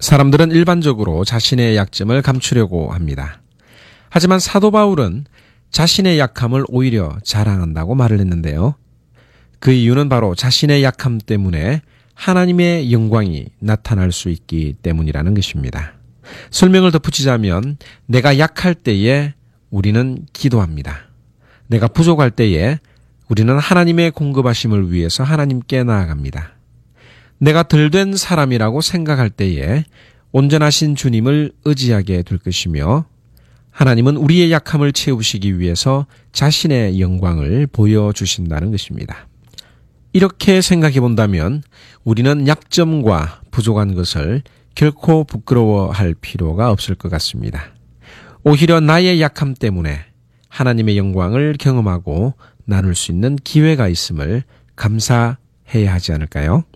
사람들은 일반적으로 자신의 약점을 감추려고 합니다. 하지만 사도 바울은 자신의 약함을 오히려 자랑한다고 말을 했는데요. 그 이유는 바로 자신의 약함 때문에 하나님의 영광이 나타날 수 있기 때문이라는 것입니다. 설명을 덧붙이자면 내가 약할 때에 우리는 기도합니다. 내가 부족할 때에 우리는 하나님의 공급하심을 위해서 하나님께 나아갑니다. 내가 덜된 사람이라고 생각할 때에 온전하신 주님을 의지하게 될 것이며 하나님은 우리의 약함을 채우시기 위해서 자신의 영광을 보여주신다는 것입니다. 이렇게 생각해 본다면 우리는 약점과 부족한 것을 결코 부끄러워할 필요가 없을 것 같습니다. 오히려 나의 약함 때문에 하나님의 영광을 경험하고 나눌 수 있는 기회가 있음을 감사해야 하지 않을까요?